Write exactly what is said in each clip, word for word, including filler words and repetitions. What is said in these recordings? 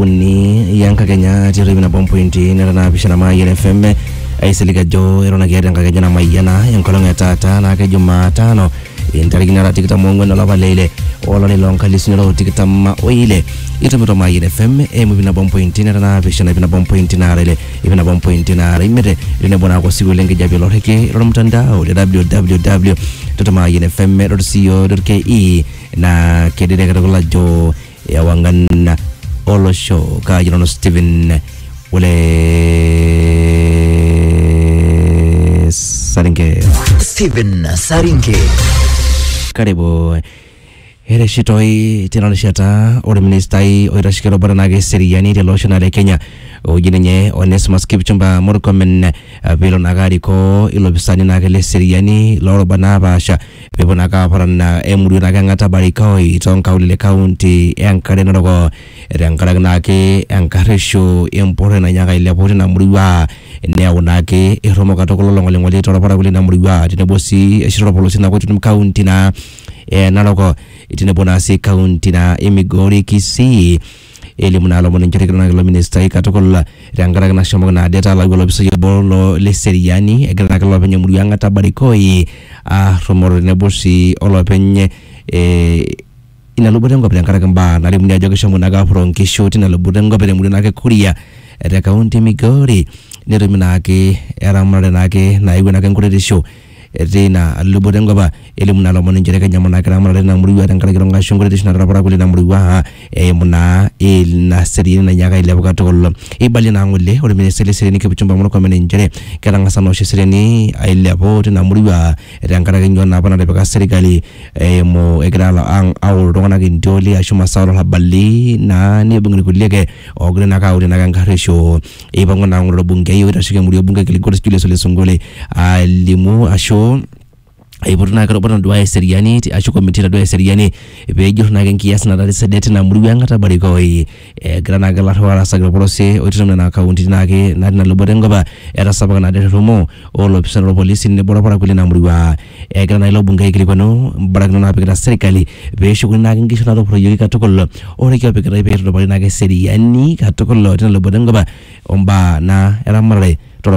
uni yang Kenya tiri bina bom pointi nera bishana ma N F M ai selika jo erona gere nga Kenya na mayana yang kolonga tata na ke Jumatano intarigina ra tikita mongo na lava lele ola ni lonka lisinero tikita ma oile ito mito ma N F M e mu bina bom pointi nera bishana bina bom pointi na rele bina bom pointi na re imere ina bona ko sigo lenge jabilo heke ro mtandao w w w dot ma N F M dot co dot k e na kedede katola jo ya wangana Olo show ka jinono Steven wale Saringe Steven Saringe karibu hele shitoi tinana shata ore ministai oira shikero baranage seriani de loshonale Kenya ojinenye Onesmus Kipchumba Murkomen vilo nagari ko ilo bisani nagele seriani loro banabasha bebo naga parana emuru naga ngata bariko itonka ulile county yankare norogo yankara nake yankaresho empore na nyaga ile pore na muriwa ne awonake eromo katokolo longole ngole tora para kule na muriwa tinebosi eshiro polosi na kwetu county na e nalogo itinebonasi county na Emigori Kisii eli munalo mon njere na lo minister ikatokola rangara na shomo na data la golo biso yobolo le seriani e gara kala penye muri anga tabarikoi a romoro ne bosi olo penye e ina lubudengo rangara kamba na limu nyajo shomo na ga from kishoti na lubudengo pele muri na ke kuria re county Migori ne remina ke era mare na ke na iwe na ke ngure show Rena lubudengo ba eli munalo mon njere kanya mona kra mare na muri wa rangara kironga shongore dishna rapara kule na muri wa e muna il na seriani na nyaga ile bakatolo e bali na ngule ore minister seriani ke buchumba mono komene njere karanga sano seriani ile bo na muri wa rangara kinyo na bana de baka serikali e mo egrala ang aul rongana gindoli ashuma sawlo habali na ne bungri kulege ogre na ka ore na ganga show e bango na ngolo bunge yo rashike muri bunge kilikore skile sole songole alimu asho ai burna ka robana duwa seriani ti ashu committee duwa seriani be jor na genki yasna da sedete na muri yanga ta bari ko e grana gala wala sagra procès o titam na county na ke na na lobodengo ba era sabaga na de rumo o lo pisano police ne bora para kule na muri wa e grana lo bunga ikri kono baragno na pe serikali be shu na genki shona do proyogi ka tokol o re ke pe kra pe do bari na ke seriani ka tokol lo tin lobodengo ba omba na era mare On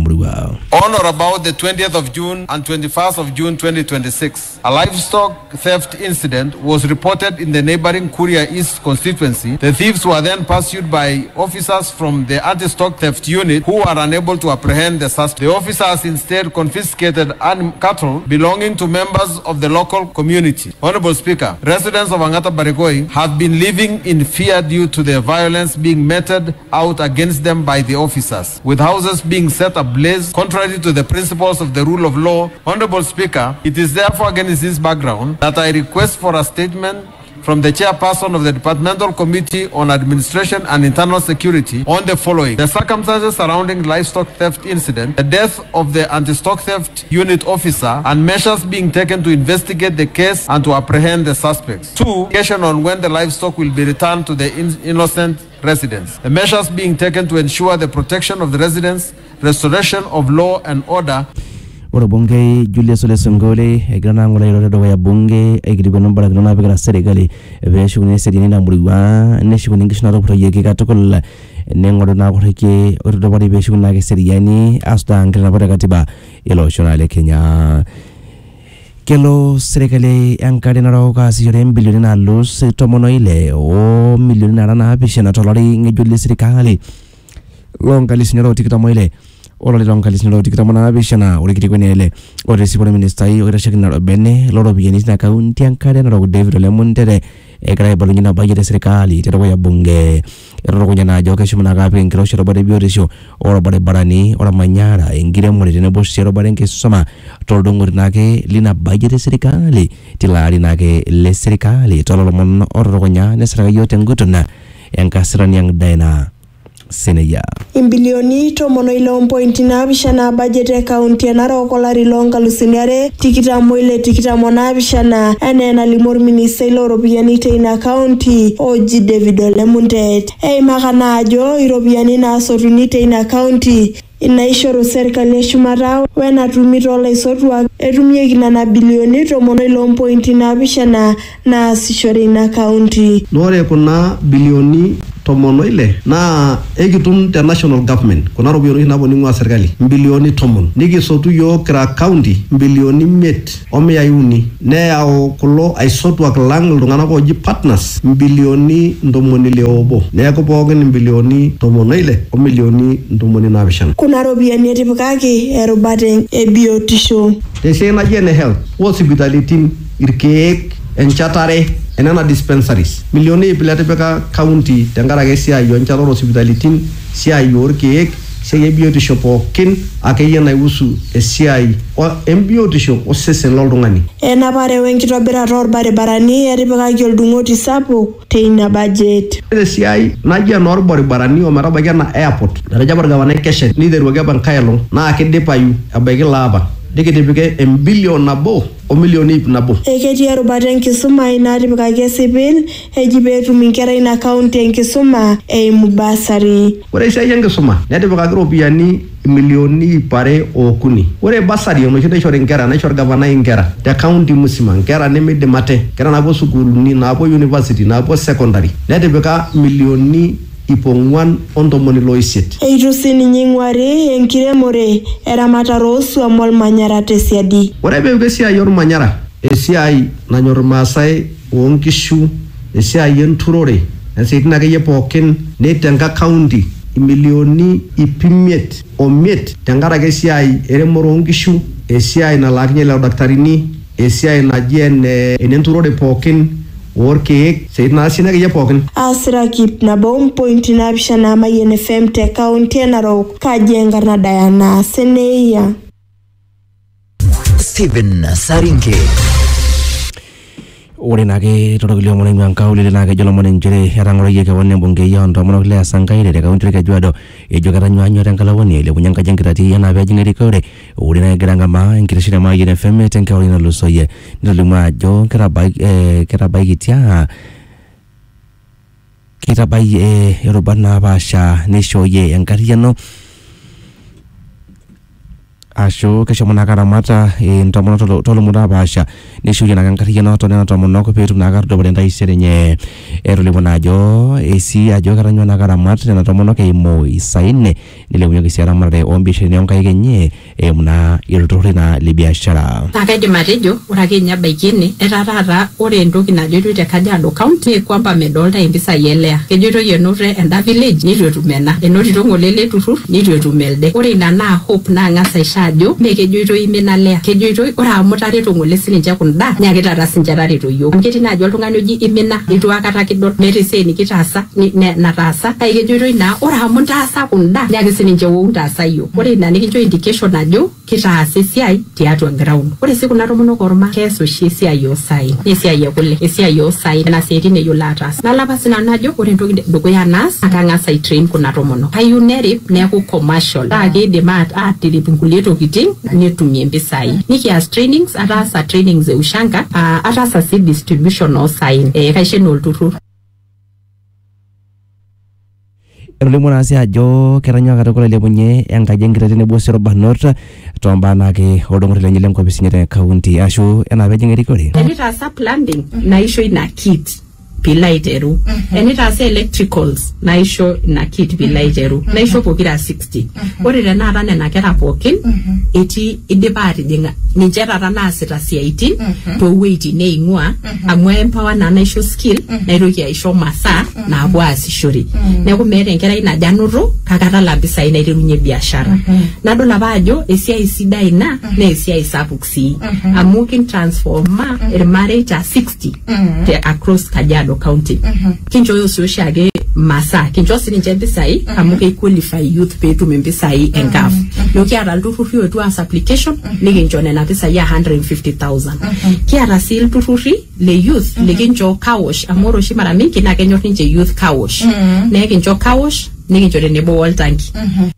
or about the twentieth of June and twenty-first of June twenty twenty-six, a livestock theft incident was reported in the neighboring Kuria East constituency. The thieves were then pursued by officers from the anti-stock theft unit who were unable to apprehend the suspect. The officers instead confiscated cattle belonging to members of the local community. Honorable Speaker, residents of Angata Barikoi have been living in fear due to the violence being meted out against them by the officers, with houses being set ablaze contrary to the principles of the rule of law. Honorable Speaker, it is therefore against this background that I request for a statement from the chairperson of the Departmental Committee on Administration and Internal Security on the following: the circumstances surrounding livestock theft incident, the death of the anti-stock theft unit officer, and measures being taken to investigate the case and to apprehend the suspects. Two, question on when the livestock will be returned to the in innocent residents. The measures being taken to ensure the protection of the residents, restoration of law and order. Ora bunge Julius Olesongole e grana ngola iro do ya bunge e grigo nombara grana be gra serikali be shugune sedini na muriwa ne shugune ngishna ro project ka tokol ne ngodo na ko reke oro do bari be shuguna ke seriani asta ngina bara katiba ilo shonale Kenya kelo serikali yankade na ro ka sire bilioni na los tomono ile o milioni na na bishana tolari nge Julius serikali longali sinero tikita moile Olo lidong kali sinolo tikita mona bishana ore kiti kwenele ore sipone ministai ore shakina ro bene loro biyeni na kaunti yankade na ro David Lemontere e krai balungi na budget serikali tero ya bunge ero ko nyana joka shimana ga pe ngiro shiro bare biyo resho oro bare barani ora manyara ingire mo ne bo shiro bare nke soma toldongo nake lina budget serikali tilari nake le serikali tolo mon oro ko nya ne sera yote ngutuna yankasran yang daina Seneya. Imbilioni tomono ilo point na bishana budget ya county na roko la rilonga lusinare tikita moile tikita mona bishana ene na limor minister ilo robiani teina county oji David Lemundet e magana jo irobiani na soruni teina county inaishoro serikali shumara wena tumito la isotwa etumye kinana bilioni tomono ilo point na bishana na sishore na county lore kuna bilioni tomon oile naa ekitum te national government kuna ropiyiani naponu ing'ua serkali mbilioni tomon nikisotu yiok kira county mbilioni miet omiyai uni neyau kulo aisotuak lang iltung'anak oji partners mbilioni ntomoni ile obo neeku pookin mbilioni tomon oile omilioni ntomoni naapishana. Kuna ropiyiani etipikaki erubata e biotisho. Tesiai naji ene health osipitalitin irkeek enchatare enena dispensaries milioni ip letipika county tenkaraki esiai onchatare osipitalitin siai orkeek siai ebiotisho pookin akeyie naihusu esiai embiotisho osesen loltung'ani. Enapare wenkitobirata orbaribarani etipikaki oldung'oti sapuk teina budget. Esiai naji enorbaribarani ometabaiki ena airport natejo apa orgavanai Keshen niteruaki apa enkae olong' naa kidipayu ebaiki laapa nikitipike embilion nabo omilioni ip nabo. Eketii erubata enkisuma inatipikaki esipil eji peetum inkera ina county enkisuma eimu basari. Ore esiai enkisuma netipikaki ropiyiani milioni ip are okuni. Ore basari enoshi naishori nkera naishori gavanai nkera te county musima nkera nemeidim ate nkera naapuo sukuulini naapuo university naapuo secondary netipika milioni ip ong'uan ontomoni loisiet. Eitu sininye ing'uari enkiremore eramatare osuam olmanyara tesiadi. Ore peeku esiai ormanyara esiai nanyor irmaasai oonkishu esiai enturore esiaitin akeyie pookin neitenga county imilioni ip imiet omiet tenkaraki esiai eremore oonkishu esiai nalaakinye lelo daktarini esiai naji enenturore pookin orkeek siaitin naasi akeyie pookin. Asira Kip nabo mpointi naapishana Mayian F M te county Narok kaji enkarna Diana Seneia. Stephen Saringe. Ore nake torokilia mwana ing'ua nkaulele nake jolo mwana njere erang'oroyie kewan embungei ya ntomonok le Sankaire te kaunti Kajiado ejo ketanyuanyua tenkalawani eilepunye enkaji enkitati enaa peejing erikore. Ore nakegira ng'amaa enkitesheni e Mayian F M tenkewarie nalosoyie nitolimu ajo kitabaiki kitabaikitia kitabai irubat naapaasha neishooyie enkarriyiano ashu keshomo nake aramata intomonok tolomon napaasha neishooyie nake enkarriyiano tonena tomonok peetum nake atudupore entaisere enye. Etolimu naa ajo esi ajo ketanyua nake aramat nena tomonok eimu isaine nilepunyeki sii eramatare ombiasharani onkaik enye eimu naa ilturrurri naa le biashara. Naa kaidim atejo ore ake ninye ebaiki ene etaa taata ore entoki najoitoi te Kajiado County kwamba medolta impisai eleya kejoitoi enoto enda village nitu etum ena enotito ng'ole ele turrurr nitu etum elde. Ore ina naa hope naang'as aisho ajo mee kejoitoi imina leya kejoitoi ore amu tareto ng'ole sininche kunda nyaaki taata sinche tareto yiok. Ketii naaji oltung'ani oji imina itu akata kidol meeta esiai nikitaasa nataasa kake kejoitoi naa ore amu ntaasa kunda nyaaki sininche wou ntaasa yiok. Ore ina nikincho indication ajo kitaasa esiai tiatua ground. Ore sii kuna tomonok orma kees oshi esiai oosaen esiai ekule esiai oosaen nena siaitin eyiolo ataas. Nalapa sinanu ajo ore entoki dukuya naas naa kang'as aitrain kuna tomonok kayieu nerip neeku commercial paa kiidim aatirip nkulie tokitin netumie mpisai. Nikias trainings ataasa trainings e ushanga uh, ataasa sii distribution oosaen eh, kaisheno olturrurr. Etolimu naa sii ajo ketanyuaa katukul ailepunye enkaji enkitati tenebo sii irbanot tombaa naake oldung'oti lenye lenkopis inyi te county ashu enaa peejing erikore. Enitaasa plumbing naisho ina kit pila aiteru. Enitaasa electricals naisho ina kit pila aiteru. Naisho pokira sixty. Ore tenakata nena kera pookin etii idipa atijing'a ninche taata naasita siaitin toowueitin neing'ua amu empower naa naisho skill naitoki aisho masaa naapuo aasishore. Neeku meeta enkerai najo anoto kake atala mpisai naiterunye biashara. Nadol apa ajo esiai sidai ina naa esiai sapuk sii amu kintransforma irmareita sixty te across Kajiado County. Kinchooyo sii oshiake masaa kincho sininche mpisai amu keiqualify youth peetum mpisai enkaf. Neeku kiata ilturrurri oetuo aas application nikincho nena pisai one hundred fifty thousand. Kiata sii ilturrurri le youth likincho car wash amu ore oshi mara mingi naa kenyorr ninche youth car wash. Neeku kincho car wash nikincho tenebo oltanki.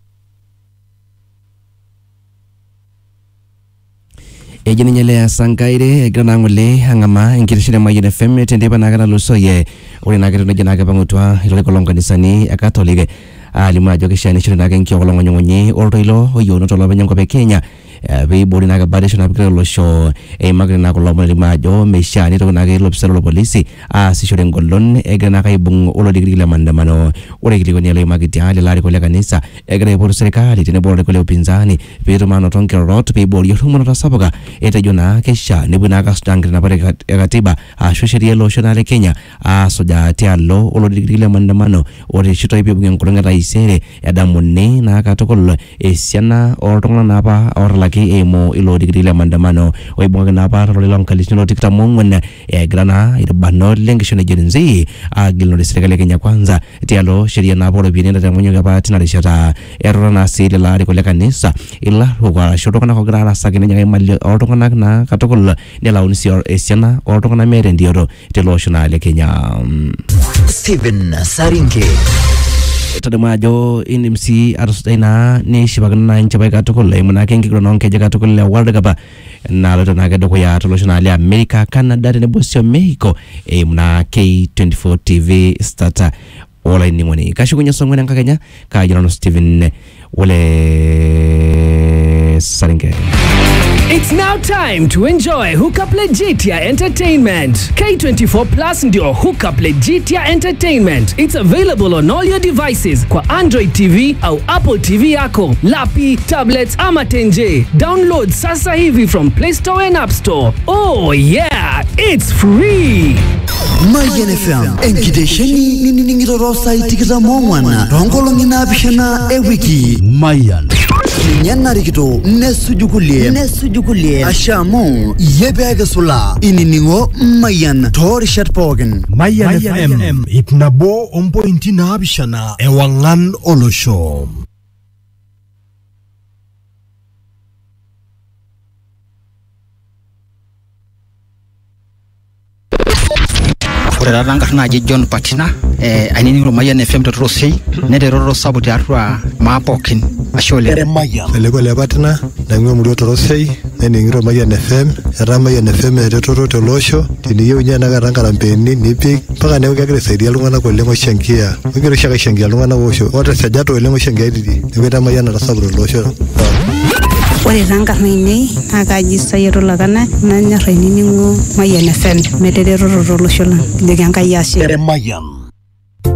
Eji ninye le Sankaire egira naa ng'ole ang'amaa enkitesheni e Mayian F M tenteipa naake nalosoyie. Ore naake tenejo naake pang'utua ilarikok loonkanisani e Catholic alimu ajo keishaa nishori naake nkiok olong'unying'unyi oltoilo oyieunoto olopeny enkop e Kenya peibori naa batisho napikita olosho eimakita naa kulo omon ajo meishaa nitoki naa ilopisani lorpolisi aasishore engolon egira naa aibung olodikidiki le maandamano. Ore ikilikoni loimakitia lelo arikok le kanisa egira aipotu serikali tenebo olarikok le upinzani peetum aanoto nkirorot peiboori erumunoto sapuka. Etejo naa keishaa nepuoi naa aasuj nkitanapat e katiba ashu sheria ele osho naa le Kenya aasujaa tialo olodikidiki le maandamano oreshitoi peibung enkolong e taisere edamuni naa katukul esiana oltung'anak naapa otalaki eimu ilo odikidiki le maandamano oibung'aki naapa tolari loonkalifuni tikitam oong'wan egira naa irbanot lenkishon e Gen Z agilunore serikali e Kenya Kwanza tialo sheria naapa oropiyiani natang'unyoki apa tina rishata. Etota naa sii lelo arikok le kanisa ilarruok arashu iltung'anak ogira arasaki nenyang'aki mali oltung'anak naa katukul nelauni sii esiana oltung'anak meeta entioto tele osho naa le Kenya. Stephen Saringe. Tadamu ajo indim sii atusudai naa nishipakino naa nchipai katukul eimu naake enkiguran oonkejek katukul le World Cup naloito naake dukuya tolosho naa le America, Canada tenebo sii Mexico eimu naa K twenty-four T V starter olainining'oni. Kashukunye song'wen enkakenya kajo nanu Stephen Wole Saringe. It's now time to enjoy Hookup Legitia Entertainment. K twenty-four Plus ndio Hookup Legitia Entertainment. It's available on all your devices kwa Android T V au Apple T V yako, lapi, tablets ama tenje. Download sasa hivi from Play Store and App Store. Oh yeah, it's free. Mayan F M enkitesheni nining'irorosa itikita mong'wana rongolong'i naapishana ewiki. Mayan nyanarikito nesujukulie nesujukulie ashamu yebeagesula inining'o Mayan toorishat pookin. Mayan F M ip nabo ompointi naapishana ewang'an olosho. Ore taata nkarn naaji John Patina eh ainining'o Mayan F M totorosei neteroro sapuk tiatua maa pookin. Ashe oleng. Eleko le Patina naing'ua emurua torosei nening'ito Mayan F M etaa Mayan F M eretoto tele osho teniyieu ninye enakata nkarambeeni nipik mpaka neeku kegira aisaidia iltung'anak oleng oishangia. Kegira oshiake aishangia iltung'anak oosho otesajata oleng oishangia tidie. Neeku etaa Mayan atasapuka tele osho. Ore tankarn ainei naa kaji Sayiet Olakana nanyorr ainining'o Mayan F M meteretoto tolosho lang. Kijoki Enkai ashe. Mayan